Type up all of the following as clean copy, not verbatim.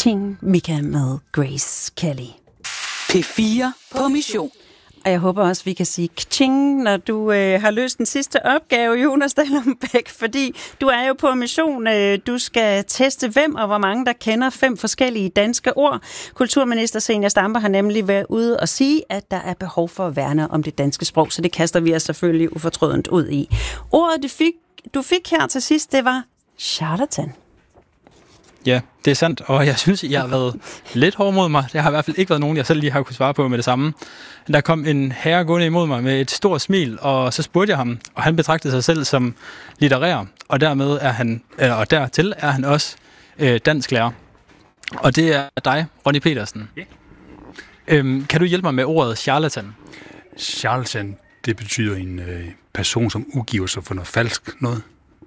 Ka-ching, Mika med Grace Kelly. P4 på mission. Og jeg håber også, vi kan sige ka-ching, når du har løst den sidste opgave, Jonas Dalum-Bech, fordi du er jo på mission. Du skal teste, hvem og hvor mange, der kender 5 forskellige danske ord. Kulturminister Zenia Stampe har nemlig været ude og sige, at der er behov for at værne om det danske sprog, så det kaster vi os selvfølgelig ufortrødent ud i. Ordet, du fik her til sidst, det var charlatan. Ja, det er sandt, og jeg synes, jeg har været lidt hård mod mig. Det har i hvert fald ikke været nogen, jeg selv lige har kunne svare på med det samme. Der kom en herre gående imod mig med et stort smil, og så spurgte jeg ham, og han betragtede sig selv som litterær, og dermed er han, og dertil er han også dansklærer. Og det er dig, Ronny Petersen. Yeah. Kan du hjælpe mig med ordet charlatan? Charlatan, det betyder en person, som udgiver sig for noget falsk noget.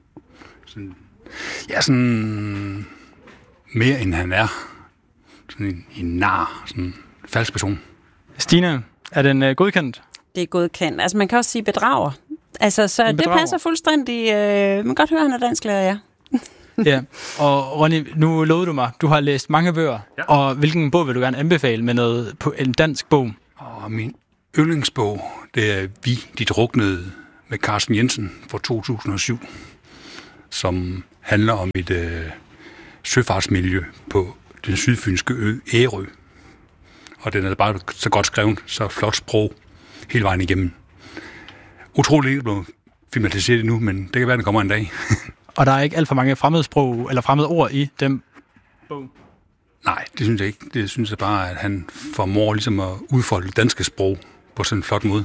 Sådan mere end han er. Sådan en nar, sådan en falsk person. Stine, er den godkendt? Det er godkendt. Altså, man kan også sige bedrager. Altså, så det passer fuldstændig. Man kan godt høre, at han er dansklærer, ja. Ja, og Ronny, nu lovede du mig, du har læst mange bøger, ja. Og hvilken bog vil du gerne anbefale med noget på en dansk bog? Og min yndlingsbog, det er Vi, de druknede med Carsten Jensen fra 2007, som handler om et søfartsmiljø på den sydfynske ø Ærø. Og den er bare så godt skrevet, så flot sprog hele vejen igennem. Utroligt ikke blevet filmatiseret nu, men det kan være, den kommer en dag. Og der er ikke alt for mange fremmedsprog eller fremmede ord i dem bog? Nej, det synes jeg ikke. Det synes jeg bare, at han formår ligesom at udfolde det danske sprog på sådan en flot måde.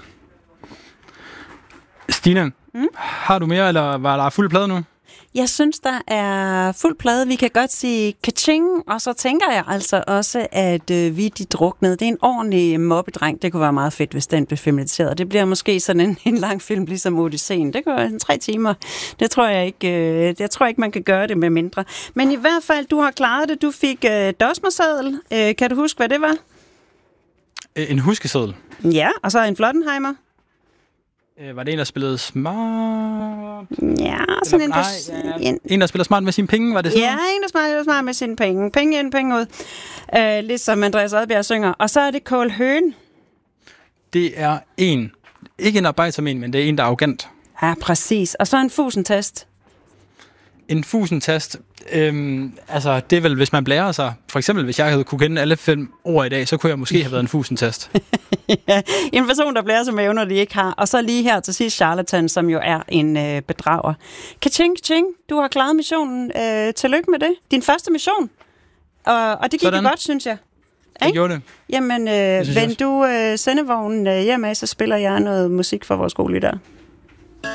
Stine, har du mere, eller var der fuld plade nu? Jeg synes, der er fuld plade. Vi kan godt sige ka-ching, og så tænker jeg altså også, at Vi, de druknede. Det er en ordentlig mobbedreng. Det kunne være meget fedt, hvis den blev filmatiseret. Det bliver måske sådan en lang film, ligesom Odysseen. Det går 3 timer. Det tror jeg ikke. Jeg tror ikke, man kan gøre det med mindre. Men i hvert fald, du har klaret det. Du fik dosmerseddel. Kan du huske, hvad det var? En huskeseddel? Ja, og så en Flottenheimer. Var det en, der spillede smart? Ja, sådan en, der spiller smart med sine penge, var det sådan? Ja, en, der spiller smart med sine penge. Penge ind, penge ud. Lidt som Andreas Oddbjerg synger. Og så er det Kål Høen. Det er ikke en arbejdsam men det er en, der er arrogant. Ja, præcis. Og så en fusentast. En fusentast, altså det er vel, hvis man blærer sig. For eksempel, hvis jeg havde kunne kende alle 5 ord i dag, så kunne jeg måske have været en fusentast. Ja, en person, der blærer sig med evner, de ikke har. Og så lige her til sidst charlatan, som jo er en bedrager. Ka-ching, ka-ching, du har klaret missionen. Tillykke med det. Din første mission. Og det gik jo godt, synes jeg. Det gjorde det. Jamen, vend du sendevognen hjemme af, så spiller jeg noget musik for vores skole der.